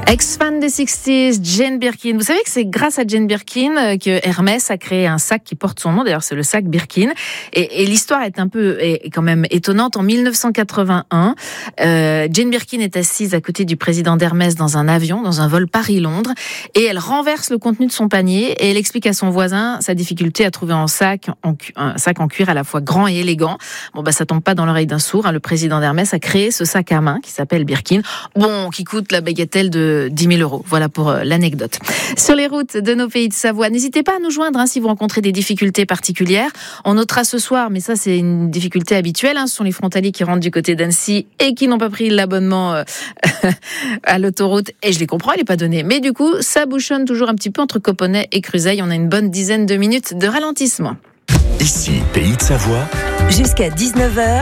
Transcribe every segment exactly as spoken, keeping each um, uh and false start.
Ex-fan des sixties, Jane Birkin. Vous savez que c'est grâce à Jane Birkin que Hermès a créé un sac qui porte son nom. D'ailleurs, c'est le sac Birkin. Et, et l'histoire est un peu, est quand même étonnante. En dix-neuf cent quatre-vingt-un, euh, Jane Birkin est assise à côté du président d'Hermès dans un avion, dans un vol Paris-Londres, et elle renverse le contenu de son panier et elle explique à son voisin sa difficulté à trouver un sac en, cu- un sac en cuir à la fois grand et élégant. Bon, bah, ça tombe pas dans l'oreille d'un sourd. Hein. Le président d'Hermès a créé ce sac à main qui s'appelle Birkin. Bon, qui coûte la bagatelle de dix mille euros. Voilà pour euh, l'anecdote. Sur les routes de nos pays de Savoie, n'hésitez pas à nous joindre hein, si vous rencontrez des difficultés particulières. On notera ce soir, mais ça c'est une difficulté habituelle. Hein, ce sont les frontaliers qui rentrent du côté d'Annecy et qui n'ont pas pris l'abonnement euh, à l'autoroute. Et je les comprends, il n'est pas donné. Mais du coup, ça bouchonne toujours un petit peu entre Coponnet et Cruseille. On a une bonne dizaine de minutes de ralentissement. Ici, Pays de Savoie. Jusqu'à dix-neuf heures.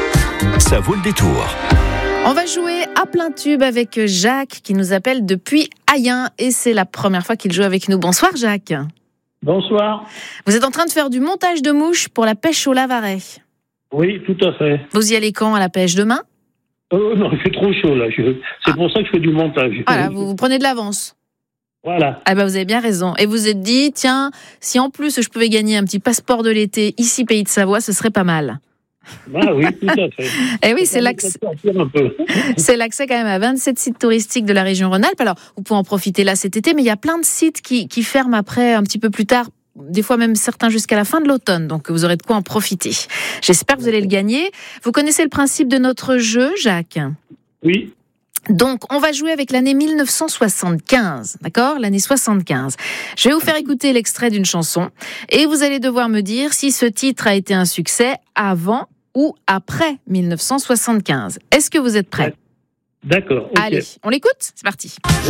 Ça vaut le détour. On va jouer à plein tube avec Jacques qui nous appelle depuis Ayen et c'est la première fois qu'il joue avec nous. Bonsoir Jacques. Bonsoir. Vous êtes en train de faire du montage de mouches pour la pêche au Lavaret. Oui, tout à fait. Vous y allez quand à la pêche demain ? Oh non, il fait trop chaud là. Je... C'est ah. pour ça que je fais du montage. Voilà, vous, vous prenez de l'avance. Voilà. Ah ben vous avez bien raison. Et vous vous êtes dit, tiens, si en plus je pouvais gagner un petit passeport de l'été ici Pays de Savoie, ce serait pas mal. Ah oui, tout à fait. Et oui, c'est l'accès. C'est l'accès quand même à vingt-sept sites touristiques de la région Rhône-Alpes. Alors, vous pouvez en profiter là cet été, mais il y a plein de sites qui, qui ferment après, un petit peu plus tard, des fois même certains jusqu'à la fin de l'automne. Donc, vous aurez de quoi en profiter. J'espère que vous allez le gagner. Vous connaissez le principe de notre jeu, Jacques ? Oui. Donc, on va jouer avec l'année dix-neuf cent soixante-quinze, d'accord ? L'année soixante-quinze. Je vais vous faire écouter l'extrait d'une chanson et vous allez devoir me dire si ce titre a été un succès avant ou après dix-neuf cent soixante-quinze. Est-ce que vous êtes prêts ? D'accord. Okay. Allez, on l'écoute ? C'est parti.